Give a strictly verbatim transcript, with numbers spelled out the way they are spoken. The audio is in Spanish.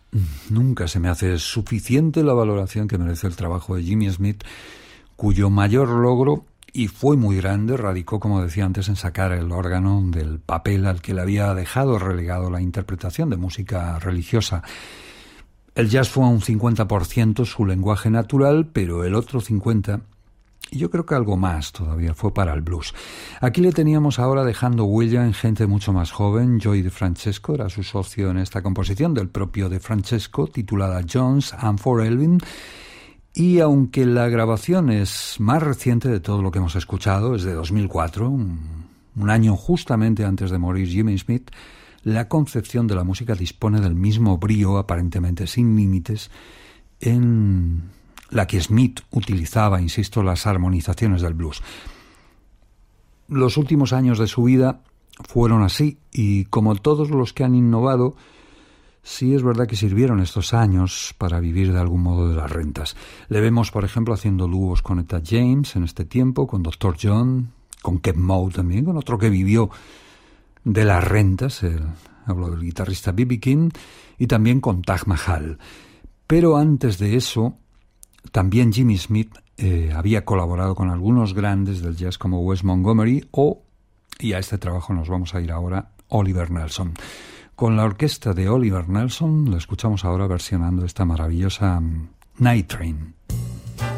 Nunca se me hace suficiente la valoración que merece el trabajo de Jimmy Smith, cuyo mayor logro, y fue muy grande, radicó, como decía antes, en sacar el órgano del papel al que le había dejado relegado la interpretación de música religiosa. El jazz fue un cincuenta por ciento su lenguaje natural, pero el otro cincuenta por ciento, y yo creo que algo más todavía, fue para el blues. Aquí le teníamos ahora dejando huella en gente mucho más joven. Joey DeFrancesco era su socio en esta composición del propio DeFrancesco, titulada Jones and for Elvin. Y aunque la grabación es más reciente de todo lo que hemos escuchado, es de dos mil cuatro, un, un año justamente antes de morir Jimmy Smith, la concepción de la música dispone del mismo brío, aparentemente sin límites, en la que Smith utilizaba, insisto, las armonizaciones del blues. Los últimos años de su vida fueron así, y como todos los que han innovado, sí es verdad que sirvieron estos años para vivir de algún modo de las rentas. Le vemos, por ejemplo, haciendo dúos con Etta James en este tiempo, con doctor John, con Kev Moe también, con otro que vivió de las rentas, el, hablo del guitarrista B B King, y también con Taj Mahal. Pero antes de eso, también Jimmy Smith eh, había colaborado con algunos grandes del jazz como Wes Montgomery o, y a este trabajo nos vamos a ir ahora, Oliver Nelson. Con la orquesta de Oliver Nelson lo escuchamos ahora versionando esta maravillosa Night Train.